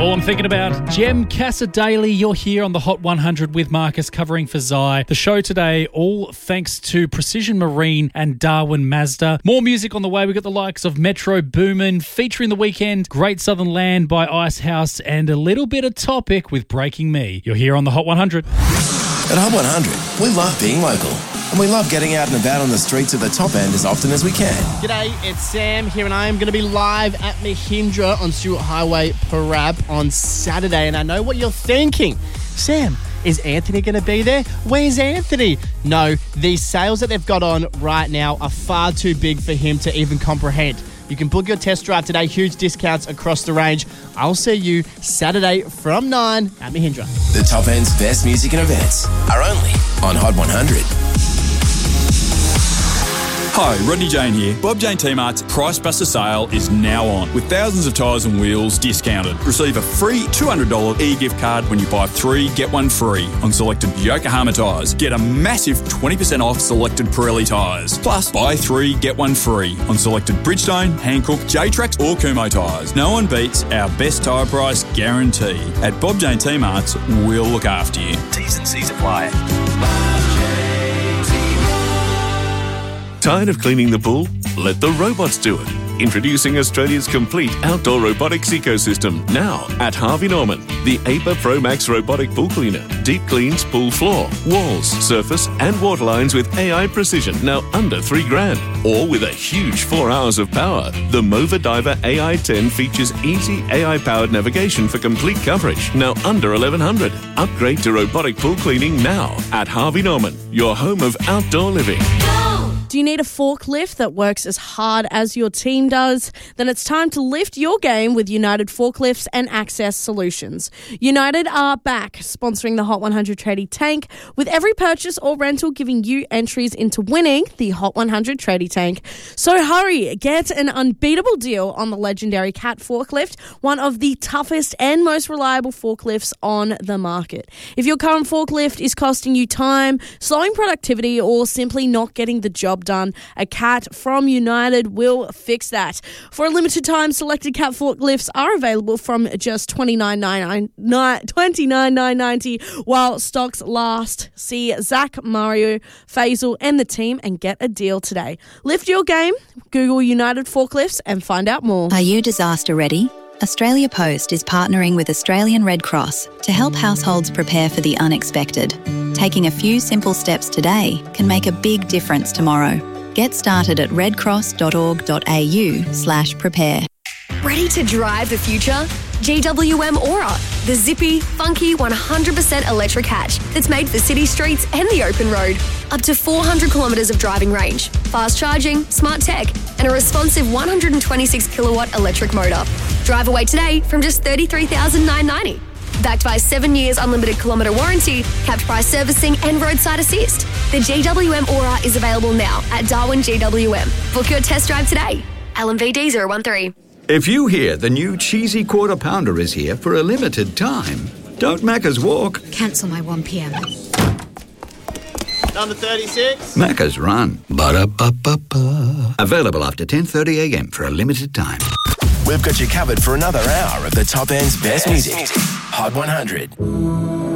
All I'm thinking about, Jem Casadei, you're here on the Hot 100 with Marcus covering for Zai. The show today, all thanks to Precision Marine and Darwin Mazda. More music on the way. We've got the likes of Metro Boomin, featuring The Weekend, Great Southern Land by Icehouse, and a little bit of Topic with Breaking Me. You're here on the Hot 100. At Hot 100, we love being local. And we love getting out and about on the streets of the top end as often as we can. G'day, it's Sam here, and I am going to be live at Mahindra on Stuart Highway, Parab on Saturday. And I know what you're thinking. Sam, is Anthony going to be there? Where's Anthony? No, these sales that they've got on right now are far too big for him to even comprehend. You can book your test drive today. Huge discounts across the range. I'll see you Saturday from 9 at Mahindra. The top end's best music and events are only on Hot 100. Hi, Rodney Jane here. Bob Jane T-Mart's Price Buster sale is now on, with thousands of tyres and wheels discounted. Receive a free $200 e-gift card when you buy 3, get 1 free on selected Yokohama tyres. Get a massive 20% off selected Pirelli tyres. Plus, buy 3, get 1 free on selected Bridgestone, Hankook, J-Trax or Kumho tyres. No one beats our best tyre price guarantee. At Bob Jane T-Mart's, we'll look after you. T's and C's apply. Tired of cleaning the pool? Let the robots do it. Introducing Australia's complete outdoor robotics ecosystem now at Harvey Norman. The APA Pro Max robotic pool cleaner. Deep cleans pool floor, walls, surface and water lines with AI precision, now under $3,000. Or with a huge 4 hours of power. The Mova Diver AI 10 features easy AI-powered navigation for complete coverage, now under $1,100. Upgrade to robotic pool cleaning now at Harvey Norman, your home of outdoor living. Do you need a forklift that works as hard as your team does? Then it's time to lift your game with United Forklifts and Access Solutions. United are back, sponsoring the Hot 100 Tradie Tank, with every purchase or rental giving you entries into winning the Hot 100 Tradie Tank. So hurry, get an unbeatable deal on the legendary Cat forklift, one of the toughest and most reliable forklifts on the market. If your current forklift is costing you time, slowing productivity, or simply not getting the job done, a Cat from United will fix that. For a limited time, selected Cat forklifts are available from just $29,990 while stocks last. See Zach, Mario, Faisal and the team and get a deal today. Lift your game, Google United Forklifts and find out more. Are you disaster ready? Australia Post is partnering with Australian Red Cross to help households prepare for the unexpected. Taking a few simple steps today can make a big difference tomorrow. Get started at redcross.org.au/prepare. Ready to drive the future? GWM Aura, the zippy, funky 100% electric hatch that's made for city streets and the open road. Up to 400 kilometres of driving range, fast charging, smart tech, and a responsive 126 kilowatt electric motor. Drive away today from just $33,990. Backed by 7 years unlimited kilometre warranty, capped price servicing and roadside assist. The GWM Aura is available now at Darwin GWM. Book your test drive today. LMVD 013. If you hear the new cheesy quarter pounder is here for a limited time, don't Macca's walk. Cancel my 1 p.m. Number 36. Macca's run. Ba-da-ba-ba-ba. Available after 10:30 a.m. for a limited time. We've got you covered for another hour of the top end's best music. Hot 100.